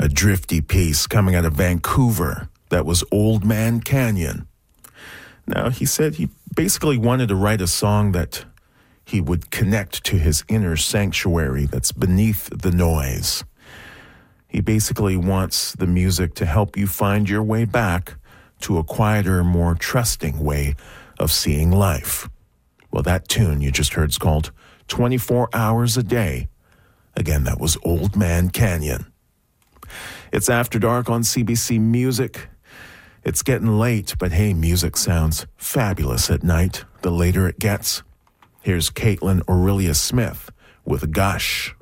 a drifty piece coming out of Vancouver. That was Old Man Canyon. Now, he said he basically wanted to write a song that he would connect to his inner sanctuary that's beneath the noise. He basically wants the music to help you find your way back to a quieter, more trusting way of seeing life. Well, that tune you just heard is called 24 Hours a Day. Again, that was Old Man Canyon. It's After Dark on CBC Music. It's getting late, but hey, music sounds fabulous at night, the later it gets. Here's Caitlin Aurelia Smith with Gush.